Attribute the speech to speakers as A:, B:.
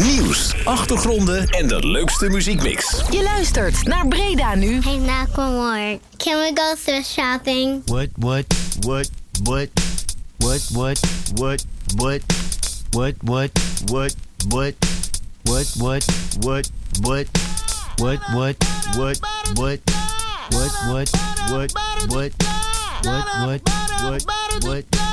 A: Nieuws, achtergronden en de leukste muziekmix.
B: Je luistert naar Breda nu.
C: Hey, Nakamore, can we go thrift shopping?
D: What? What?